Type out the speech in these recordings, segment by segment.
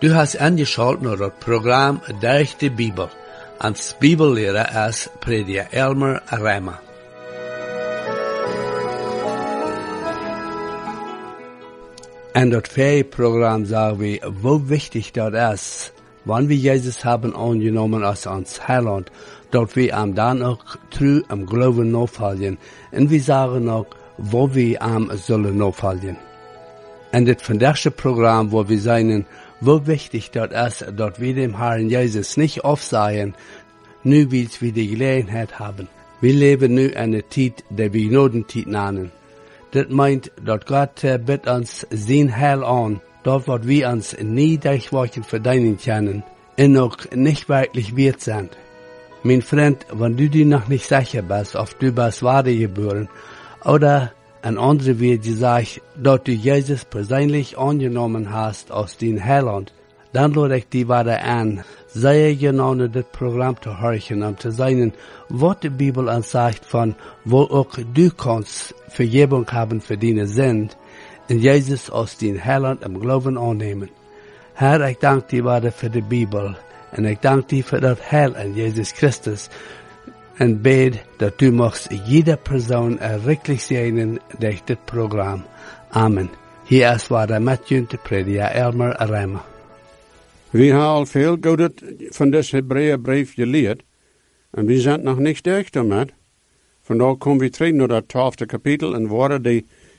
Du hast angeschaut naar het programma Durch de Bibel. Als Bibellehrer is prediker Elmer Rema. En dat programma sagen wir, wo wichtig das ist, wann wir Jesus haben angenommen als ons Heiland, dat wir ihm dann auch true am Glauben nachfolgen. Und wir sagen auch, wo wir ihm sollen nachfolgen. En dit vandaagse programma, wo wir sagen, wo wichtig das ist, dass wir dem Herrn Jesus nicht aufsagen, nu wie wir die Gelegenheit haben. Wir leben nu in einer Zeit, die wir Gnadenzeit nennen. Das meint, dass Gott bitt uns sein Heil an, dort wat wir uns nie durchwachsen verdienen können, und noch nicht wirklich wert sind. Mein Freund, wenn du dir noch nicht sicher bist, ob du bist geboren, oder ein anderer wird gesagt, dass du Jesus persönlich angenommen hast als dein Heiland, dann lade ich dich weiter an, sehr genau das Programm zu hören, um zu sehen, was die Bibel uns sagt von, wo auch du kannst Vergebung haben für deine Sünden, und Jesus als dein Heiland im Glauben annehmen. Herr, ich danke dir weiter für die Bibel, und ich danke dir für das Heil in Jesus Christus, und bete, dass du machst jede Person errichtlich segnen durch das Programm. Amen. Hier ist weiter Matthew, der Prediger Elmer Rema. We hebben al veel Godes van dit Hebreeënbrief geleerd, en we zijn nog niet durch damit. Vandaag komen we terug naar het 12e kapitel en worden de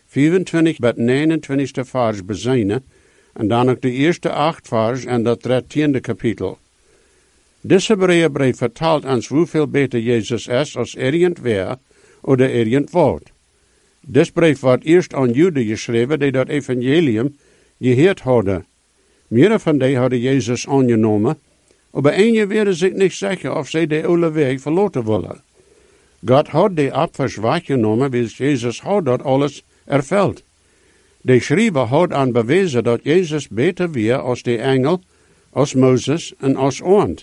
25 tot 29 vers bezijnen, en dan ook de eerste 8 vers en dat 13e kapitel. Dit Hebreeënbrief vertelt ons hoeveel beter Jezus is als irgendwer oder irgendwoord. Dit brief wordt eerst aan Joden geschreven die dat evangelium gehoord hadden. Meerdere van die hadden Jezus aangenomen, maar eenigen werden zich niet zeker of zij de oude weg verlaten willen. God had die apfers weggenomen, wie Jezus had dat alles ervuld. De schrijver had aan bewezen dat Jezus beter weer als de engel, als Mozes en als Arend.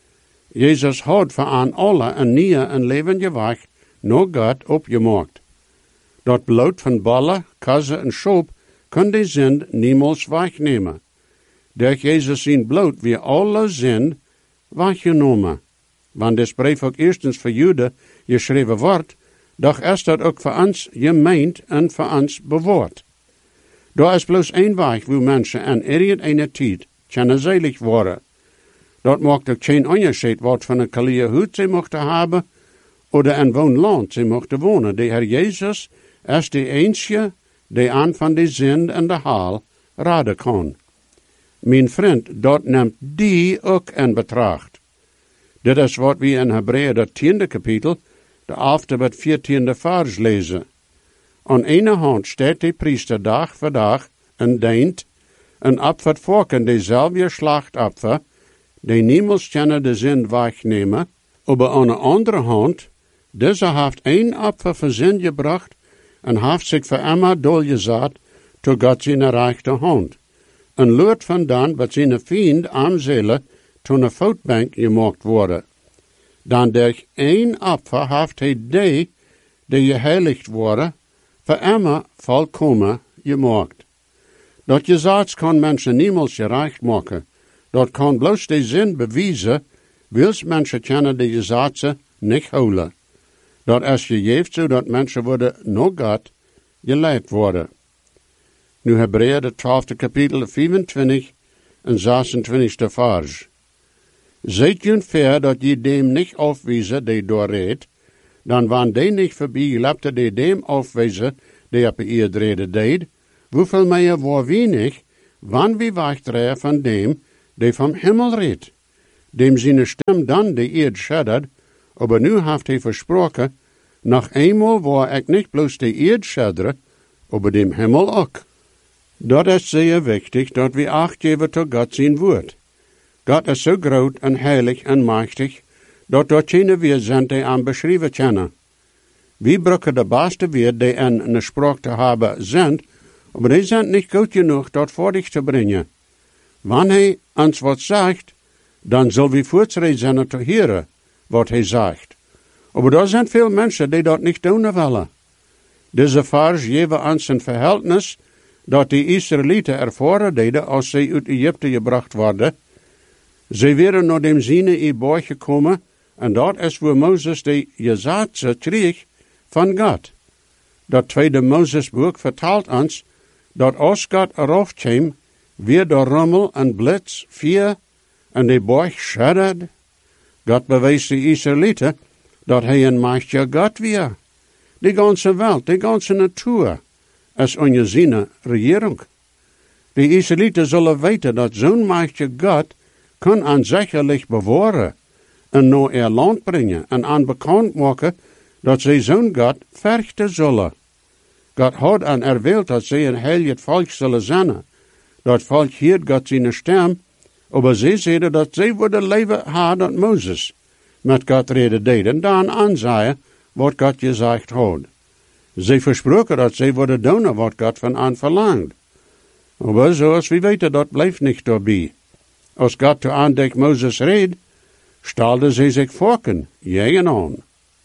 Jezus had voor aan alle een nieuwe en levende weg naar God opgemaakt. Dat bloed van ballen, kassen en schop kon de zin niemals wegnemen. Durch Jezus zijn bloed weer alle zin weggenomen. Want dit brief ook eerstens voor Joden geschreven wordt, doch is dat ook voor ons gemeend en voor ons bewaard. Daar is bloos één weg waar mensen in irgendeine tijd kunnen zelig worden. Dat maakt ook geen onderscheid wat van een kalia huid ze mochten hebben, oder een woonland ze mochten wonen. De Heer Jezus is de enige die aan van de zin en de haal raden kan. Mijn vriend, dat neemt die ook in betracht. Dit is wat we in Hebreeën het 10e kapitel, de 11e tot 14e vers lezen. Aan ene hand staat de priester dag voor dag en deint en opfert volken dezelfde slachtopfer, die niemals kunnen de zin wegnemen, maar aan de andere hand, deze heeft één opfer voor zin gebracht en heeft zich voor immer doorgezet tot God zijn rechterhand. En luid vandaan wat zijn vriend aanzelen toen een voetbank gemaakt worden. Dan durch één opfer heeft hij die geheiligd worden, voor immer volkomen gemaakt. Dat gezag kan mensen niemals gerecht maken. Dat kan bloos de zin bewijzen, wils mensen kunnen de gezagen niet houden. Dat is gegeven zodat mensen worden naar God geleid worden. Nu Hebreeën de 12e kapitel 25 en 26e vers. Zijt je ver dat je dem niet afwijzen die doorreed, dan waren die niet voorbijgelapte die dem afwijzen die op iedere deed, hoeveel meer waar weinig, wanneer we wegdraaien van dem die van Himmel reed. Dem zijn stem dan de eerd schaddert, maar nu heeft hij versproken, nog eenmaal waar ik niet bloos de eerd schadderen, maar dem Himmel ook. Dat is zeer wichtig, dat we acht geven tot God zijn woord. God is zo groot en heilig en machtig, dat geen weer zijn die aan beschreven kunnen. We gebruiken de beste weer die in een spraak te hebben zijn, maar die zijn niet goed genoeg dat voor dich te brengen. Wanneer hij ons wat zegt, dan zullen we voortschrijd zijn te horen wat hij zegt. Maar er zijn veel mensen die dat niet doen willen. Deze vers geven ons een verhältnis dat die Israëlieten ervaren deden als zij uit Egypte gebracht worden. Zij werden naar dem Sinai gekomen en dat is waar Mozes de Gesetze kreeg van God. Dat tweede Mozesboek vertelt ons dat als God erop kwam, weer door rommel en blitz, vuur en de boog schuddert. God bewees de Israëlieten dat hij een machtige God weer. De ganze wereld, de ganze natuur is onder zijn regering. De Israëlieten zullen weten dat zo'n machtige God kan aanzeggelijk bewaren en naar land brengen en aan bekend maken dat zij zo'n God verchten zullen. God had aan erwählt dat zij een heilig volk zullen zijn. Dat volk hield God zijn stem, maar zij zeiden dat zij worden leven hadden dat Mozes met God reden deed en dan aanzaaien wat God gezegd had. Zij versproken dat zij worden doen wat God van aan verlangt. Maar zoals we weten, dat blijft niet daarbij. Als God te aandek Mozes reed, stelden zij zich vorken, jegen aan.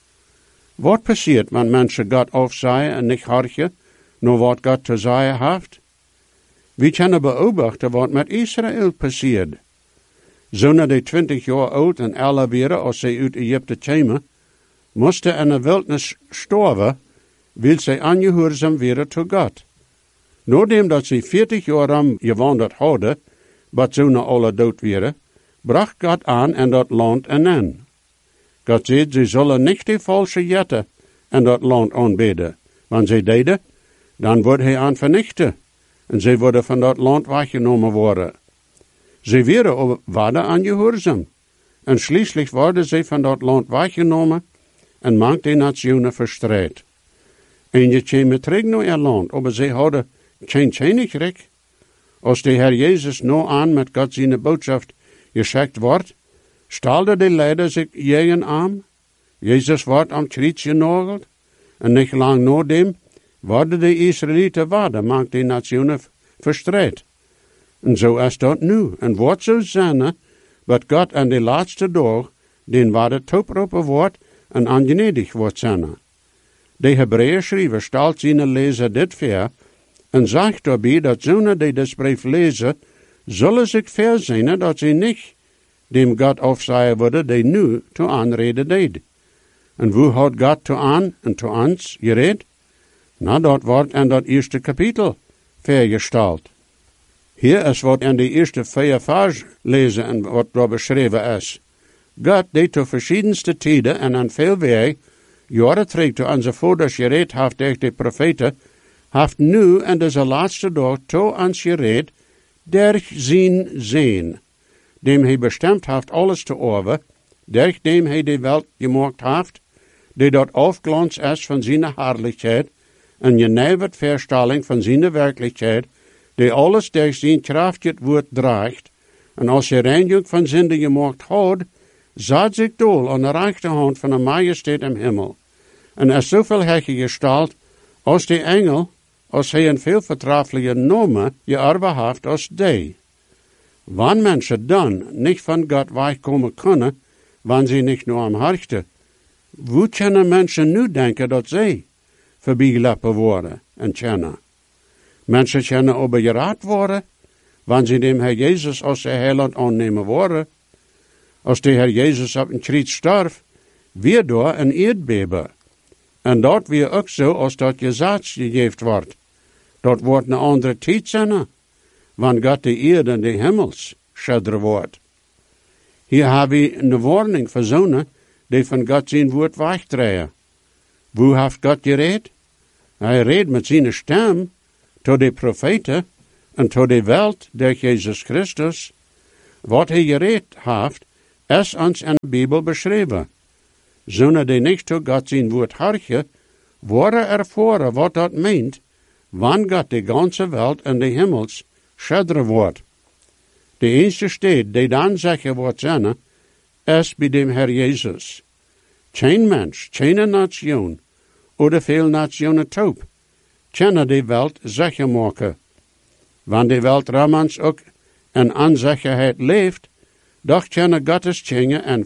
Wat passiert wanneer mensen God afzaaien en niet hartje naar wat God te zeggen heeft? We kunnen beobachten wat met Israël passiert. Zonder de 20 jaar oud en alle waren als zij uit Egypte kwamen, moesten in de wildnis sterven, wil zij aangehoorzaam werden tot God. Nadat dat zij 40 jaar gewandeld hadden, wat zo'n alle dood waren, bracht God aan en dat land aan. God zei, ze zullen niet de valse jetten en dat land aanbidden. Want zij deden, dan wordt hij aan vernichten. En zij worden van dat land weggenomen worden. Zij waren aangehoorzaam. En schließlich worden zij van dat land weggenomen en mank de nationen verstrijd. En je kwam terug naar je land, maar zij hadden geen koninkrijk. Als de Heer Jezus nou aan met God zijn boodschap geschickt wordt, stelden de leider zich jegen aan. Jezus wordt am kruis genageld. En niet lang na dem worden de Israëlieten waarden, maakt de nationen verstrijd. En zo is dat nu. En wordt zo zijn, wat God aan de laatste dag, den waarde toeproepen wordt en aangenedig wordt zijn. De Hebreeën schrijver stelt zijn lezer dit voor, en zegt daarbij dat zonen die dit brief lezen, zullen zich verzijnen dat ze niet dem God afzaaien worden die nu te aanreden deed. En hoe had God te aan en te ons gered? Nou, dat wordt in dat eerste kapitel vergesteld. Hier is wat in de eerste 4 vers lezen en wat daar beschreven is. God deed te verschiedenste tijden en aan veel wegen, jaren terug te onze voorders gered heeft door de profeten, heeft nu in deze laatste dag to ons gered, durch zijn, dem hij bestemd heeft alles te over, durch dem hij de welt gemaakt heeft, die dat afglans is van zijn herrlijkheid, en je nijvert verstelling van zijn werkelijkheid, die alles durch zijn kracht het woord draagt, en als je reiniging van zonde gemaakt had, zat zich doel aan de rechterhand van de majesteit im hemel, en is zoveel hekke gestalt, als de engel, als hij een veel vertrafelijke nomen je erven heeft als die. Wanneer mensen dan niet van God wegkomen kunnen, wanneer ze niet naar hem harten, hoe kunnen mensen nu denken dat zij voorbijgelappen worden en kennen? Mensen kunnen overgeraad worden, wanneer ze dem Heer Jezus als zijn heiland aannemen worden. Als de Heer Jezus op een kruis stierf, weer door een aardbeben. En dat weer ook zo als dat gezet gegeven wordt. Dat wordt een andere tijd zijn, wanneer God de aarde en de hemels schudderen wordt. Hier hebben we een warning voor zonen die van God zijn woord wegdraaien. Hoe heeft God gered? Hij reed met zijn stem tot de profeten en tot de wereld door Jezus Christus. Wat hij gered heeft, is ons in de Bijbel beschreven. Zonen die niet tot God zijn woord hartje, worden ervaren wat dat meent, wanneer God de ganze wereld en de hemels schudderen wordt. De enige stad die dan zeggen wordt zijn, is bij dem Heer Jezus. Geen mens, geen nation, oder veel nationen top, kunnen de wereld zeker maken. Wanneer de wereld ramans ook in onzekerheid leeft, doch kunnen Gottes kinderen en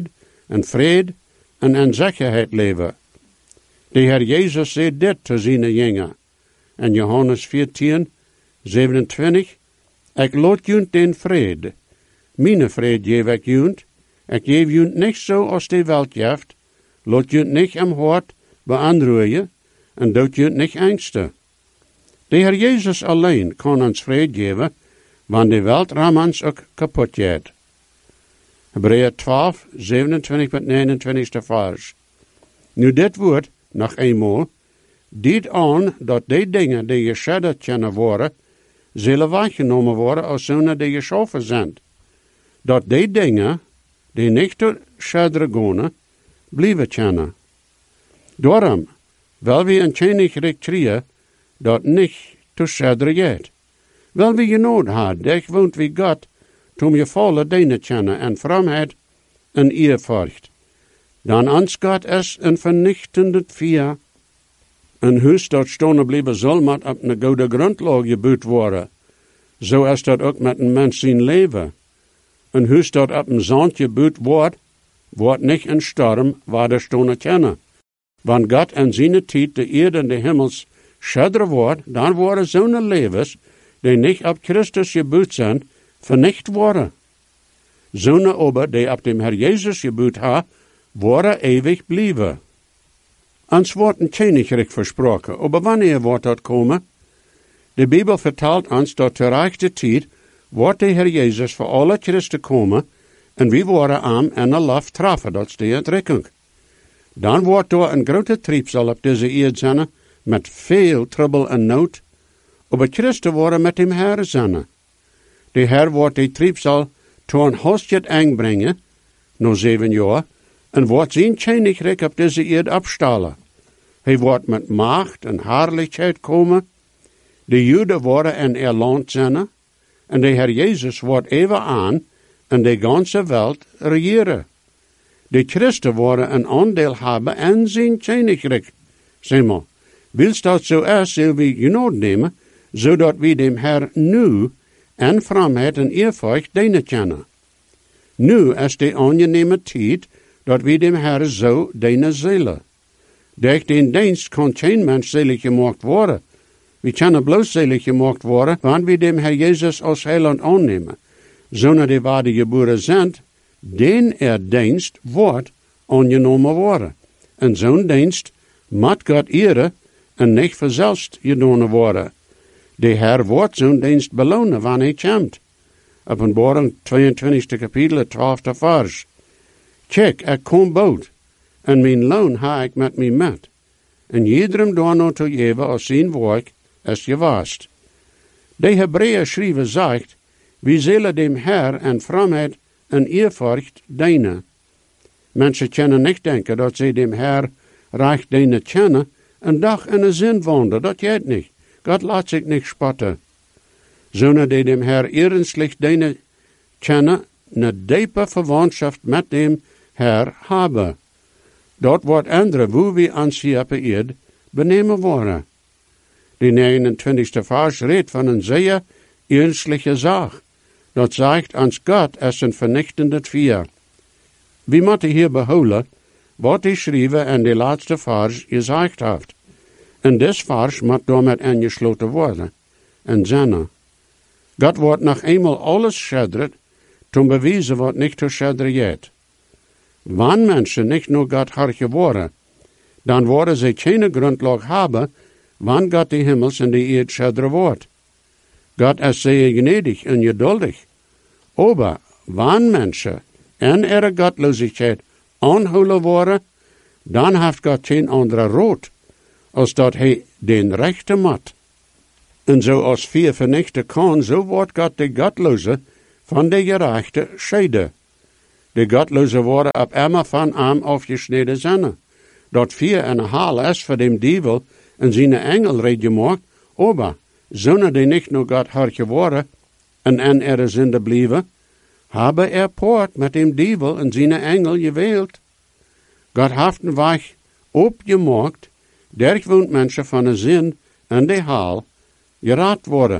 vrede en in zekerheid leven. De Heer Jezus zei dit te zijn jongen. In Johannes 14, 27. Ik laat junt den vrede. Mijn vrede geef ik junt. Ik geef junt niet zo als de welt geeft. Laat junt niet am hart beandroeien en doet junt niet angsten. De Heer Jezus alleen kan ons vrede geven, want de welt ramans ook kapot gaat. Hebreeën 12, 27 tot 29 vers. Nu dit woord, nog eenmaal, diet aan dat die dingen die geschadet kunnen worden, zullen weggenomen worden als zonen die geschaffen zijn. Dat die dingen, die niet tot schaderen gaan, blijven kunnen. Daarom, wil we een koninkrijk krijgen, dat niet tot schaderen gaat. Wil we je nood hebben, dat woont wie God, om je volle dingen kennen en vroomheid en eerfurcht. Dan ans God is een vernichtende vuur. Een huis dat stonden blijven zal moet op een goede grondlag gebouwd worden. Zo is dat ook met een mens zijn leven. Een huis dat op een zand gebouwd wordt niet een storm waar de stonden kennen. Wanneer God in zijn tijd de aarde en de hemels schaderen wordt, dan worden zo'n levens, die niet op Christus gebouwd zijn, vernicht worden. Zo'n ober, die op dem Herr Jezus gebouwd ha, worden eeuwig blijven. Ons wordt een koninkrijk versproken, aber wanneer wordt dat komen? De Bijbel vertelt ons dat ter rechte tijd wordt de Heer Jezus voor alle Christen komen en we worden aan en een laf treffen, dat is de uitdrukking. Dan wordt door een grote triebsel op deze aarde zijn, met veel trouble en nood, aber Christen worden met hem Heer zijn. De Heer wordt die triebsel tot een hoogstje aanbrengen, na 7 jaar, en wordt zijn koninkrijk op deze aarde opstellen. Hij wordt met macht en heerlijkheid komen. De Joden worden in land zijn, en de Heer Jezus wordt even aan en de ganze wereld regeren. De Christen worden een aandeel hebben in zijn koninkrijk. Zeg maar, wils dat zo is, zullen we genoeg nemen, zodat we dem Heer nu en vroomheid en eerfurcht dienen kennen. Nu is de aangename tijd dat we dem Heer zo dienen zullen. Durch den dienst kan geen mens selig gemaakt worden. We kunnen bloos selig gemaakt worden, wanneer we dem Herr Jezus als heiland aannemen. Zonder de waarde geboren zijn, den dienst wordt aangenomen worden. En zo'n dienst moet God eren en niet verzelfs gedaan worden. De Heer wordt zo'n dienst belonen wanneer hij komt. Openbaring 22 kapitel 12 vers. Kijk, ik kom bood, en mijn loon ha ik met mij met. En iedereen daarna te geven als zijn werk is gewaast. De Hebreeën schrijven zegt, we zullen dem Heer en vroomheid en eerfurcht dienen. Mensen kunnen niet denken dat ze dem Heer recht dienen kennen, een dag in een zin wandelen, dat gaat niet. God laat zich niet spotten. Zonder die dem Heer ernstig dienen kennen, een diepe verwantschap met dem Heer hebben. Dat wordt andere hoe we ons hier op de aarde benemen worden. De 29e vers redt van een zeer ernstliche zaak. Dat zegt ons God is een vernichtende vuur. We moeten hier behouden wat hij schreven in de laatste vers gezegd heeft. En dit vers moet daarmee ingesloten worden. En zinnen. God wordt nog eenmaal alles schilderd, om bewijzen wat niet te schilderen gaat. Wanneer mensen niet naar God hartje worden, dan worden ze geen grondlag hebben, wanneer God de hemels en de aarde schilderen wordt. God is zeer gnädig en geduldig. Aber wanneer mensen en ihre Gottlosigkeit aanhouden worden, dan heeft God geen andere rood, als dat hij den rechte moet. En zoals vier vernichten kan, zo wordt God de Gottloze van de gerechte scheiden. De Gottloze worden op immer van arm afgesneden zijn. Dat 4,5 is voor dem Dievel en zijn engel reed gemaakt, aber zonder die niet naar God hartje worden en in ihre zinde blijven, hebben poort met dem Dievel en zijn engel geweeld. God heeft een weg opgemaakt, der woont mensen van de zin en de haal geraad worden.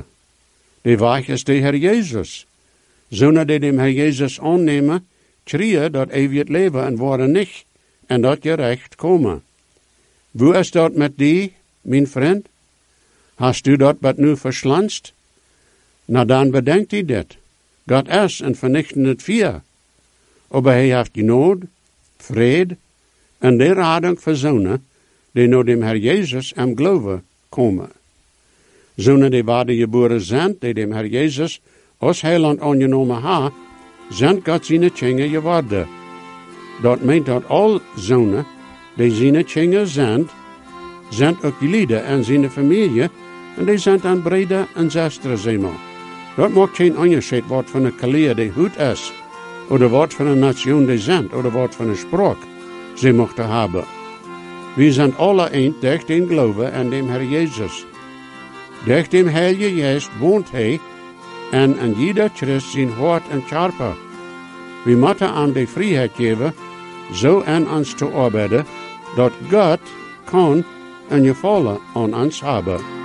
De weg is de Heer Jezus. Zonder die dem Heer Jezus aannemen, krijgen dat eeuwig leven en worden niet, en dat gerecht komen. Hoe is dat met die, mijn vriend? Hast du dat wat nu verslanst? Nou dan bedenkt hij dit. God is een vernichtend vuur. Maar hij heeft genood, vrede en de rading verzonnen die naar dem Herr Jezus en geloven komen. Zonen die waarde geboren zijn, die dem Herr Jezus als heiland aangenomen ha, zijn God zijn tjenge geworden. Dat meent dat al zonen die zijn tjenge zijn ook gelieden en zijn familie, en die zijn dan breder en zusters eenmaal. Dat maakt geen onderscheid wat van een kalier die goed is, of wat van een nation die zijn, of wat van een spraak ze mochten hebben. We zijn alle een durch den geloven en dem Herr Jezus. Durch dem Heilige Geest woont hij, en in jeder Christ zijn hart en charper. We moeten aan de vrijheid geven, zo aan ons te arbeiden, dat God kan en gevallen aan ons hebben.